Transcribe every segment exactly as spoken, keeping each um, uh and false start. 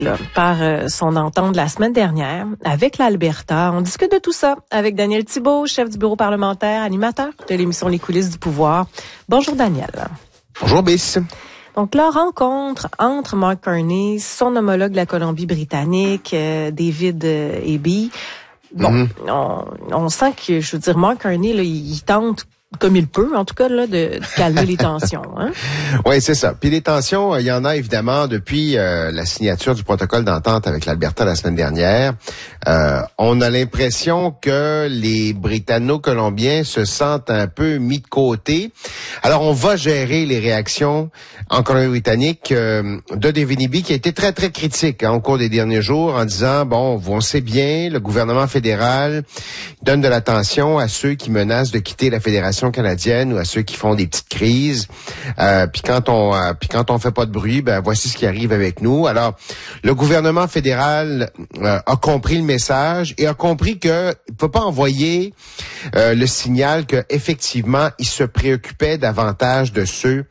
Là, par euh, son entente de la semaine dernière avec l'Alberta. On discute de tout ça avec Daniel Thibault, chef du bureau parlementaire, animateur de l'émission Les coulisses du pouvoir. Bonjour Daniel. Bonjour Biss. Donc la rencontre entre Mark Carney, son homologue de la Colombie-Britannique, euh, David euh, Eby. Bon, mm-hmm. on, on sent que, je veux dire, Mark Carney, là, il, il tente comme il peut, en tout cas, là, de, de calmer les tensions. Hein? Oui, c'est ça. Puis les tensions, il y en a évidemment depuis euh, la signature du protocole d'entente avec l'Alberta la semaine dernière. Euh, on a l'impression que les Britanno-Colombiens se sentent un peu mis de côté. Alors, on va gérer les réactions en Colombie-Britannique euh, de David Eby, qui a été très, très critique hein, au cours des derniers jours en disant, bon, on sait bien, le gouvernement fédéral donne de l'attention à ceux qui menacent de quitter la Fédération canadienne ou à ceux qui font des petites crises. Euh, puis quand on euh, puis quand on fait pas de bruit, ben voici ce qui arrive avec nous. Alors, le gouvernement fédéral euh, a compris le message et a compris que il peut pas envoyer euh, le signal que effectivement, il se préoccupait davantage de ceux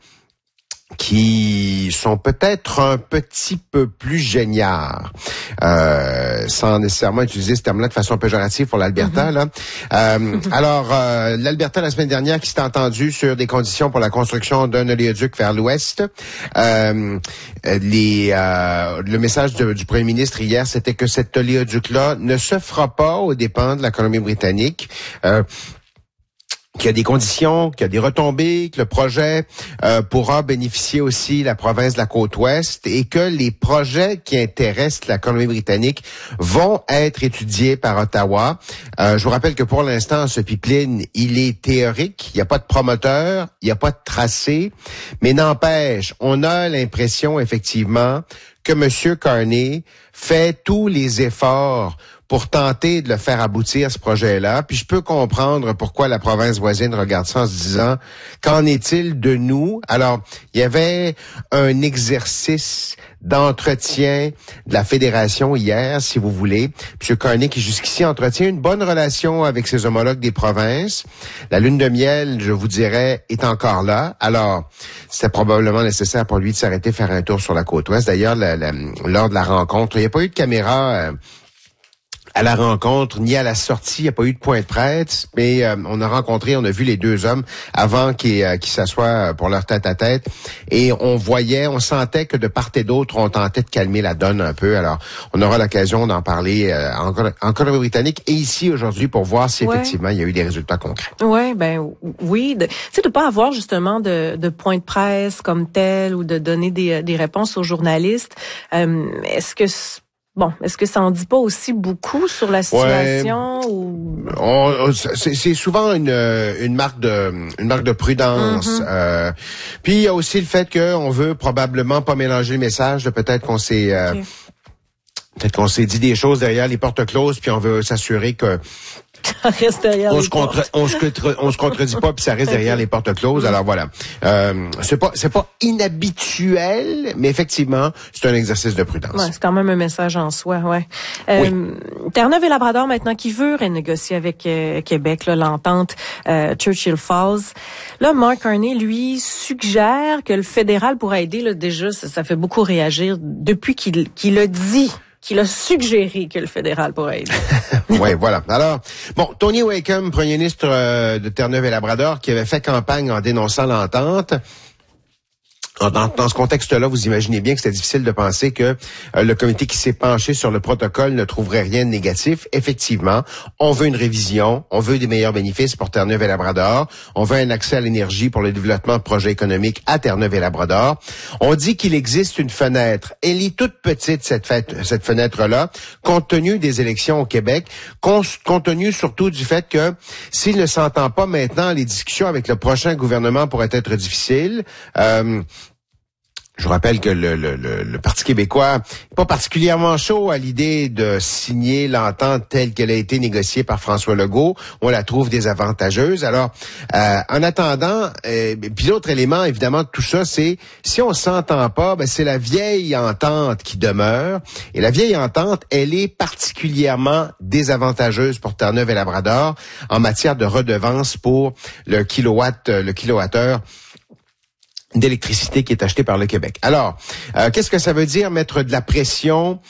qui sont peut-être un petit peu plus géniards, euh, sans nécessairement utiliser ce terme-là de façon péjorative pour l'Alberta. Mm-hmm. Là. Euh, mm-hmm. Alors, euh, l'Alberta, la semaine dernière, qui s'est entendu sur des conditions pour la construction d'un oléoduc vers l'ouest. Euh, les, euh, le message de, du premier ministre hier, c'était que cet oléoduc-là ne se fera pas aux dépens de la Colombie-Britannique. Euh, qu'il y a des conditions, qu'il y a des retombées, que le projet euh, pourra bénéficier aussi la province de la Côte-Ouest et que les projets qui intéressent la Colombie-Britannique vont être étudiés par Ottawa. Euh, je vous rappelle que pour l'instant, ce pipeline, il est théorique, il n'y a pas de promoteur, il n'y a pas de tracé, mais n'empêche, on a l'impression effectivement que M. Carney fait tous les efforts pour tenter de le faire aboutir, ce projet-là. Puis je peux comprendre pourquoi la province voisine regarde ça en se disant, qu'en est-il de nous? Alors, il y avait un exercice d'entretien de la fédération hier, si vous voulez. M. Carney, qui jusqu'ici entretient une bonne relation avec ses homologues des provinces. La lune de miel, je vous dirais, est encore là. Alors, c'était probablement nécessaire pour lui de s'arrêter, faire un tour sur la côte ouest. D'ailleurs, la, la, lors de la rencontre, il n'y a pas eu de caméra euh, à la rencontre, ni à la sortie, il n'y a pas eu de point de presse, mais euh, on a rencontré, on a vu les deux hommes avant qu'ils, euh, qu'ils s'assoient pour leur tête-à-tête, et on voyait, on sentait que de part et d'autre, on tentait de calmer la donne un peu. Alors, on aura l'occasion d'en parler euh, en, en Colombie-Britannique et ici aujourd'hui pour voir si ouais. effectivement il y a eu des résultats concrets. Ouais, ben oui, tu sais, de pas avoir justement de, de point de presse comme tel ou de donner des, des réponses aux journalistes. Euh, est-ce que Bon, est-ce que ça en dit pas aussi beaucoup sur la situation ouais, ou on, c'est, c'est souvent une, une marque de une marque de prudence. Mm-hmm. Euh, puis il y a aussi le fait qu'on veut probablement pas mélanger le message. De peut-être qu'on s'est euh, okay. peut-être qu'on s'est dit des choses derrière les portes closes, puis on veut s'assurer que ça reste derrière on les se contre, portes. on se contre, on se contredit pas puis ça reste derrière les portes closes. Alors voilà, euh, c'est pas c'est pas inhabituel, mais effectivement c'est un exercice de prudence. Ouais, c'est quand même un message en soi, ouais. Euh, oui. Terre-Neuve et Labrador maintenant qui veut renégocier avec euh, Québec là, l'entente euh, Churchill Falls. Là, Mark Carney lui suggère que le fédéral pourrait aider. Là, déjà, ça, ça fait beaucoup réagir depuis qu'il qu'il a dit. qu'il a suggéré que le fédéral pourrait aider. Oui, voilà. Alors, bon, Tony Wakeham, premier ministre euh, de Terre-Neuve et Labrador, qui avait fait campagne en dénonçant l'entente. Dans, dans ce contexte-là, vous imaginez bien que c'était difficile de penser que euh, le comité qui s'est penché sur le protocole ne trouverait rien de négatif. Effectivement, on veut une révision, on veut des meilleurs bénéfices pour Terre-Neuve et Labrador, on veut un accès à l'énergie pour le développement de projets économiques à Terre-Neuve et Labrador. On dit qu'il existe une fenêtre. Elle est toute petite, cette, fête, cette fenêtre-là, compte tenu des élections au Québec, compte tenu surtout du fait que s'il ne s'entend pas maintenant, les discussions avec le prochain gouvernement pourraient être difficiles. Euh, Je vous rappelle que le, le, le, le Parti québécois n'est pas particulièrement chaud à l'idée de signer l'entente telle qu'elle a été négociée par François Legault. On la trouve désavantageuse. Alors, euh, en attendant, euh, puis l'autre élément, évidemment, de tout ça, c'est si on s'entend pas, ben c'est la vieille entente qui demeure. Et la vieille entente, elle est particulièrement désavantageuse pour Terre-Neuve et Labrador en matière de redevance pour le kilowatt, le kilowattheure d'électricité qui est achetée par le Québec. Alors, euh, qu'est-ce que ça veut dire mettre de la pression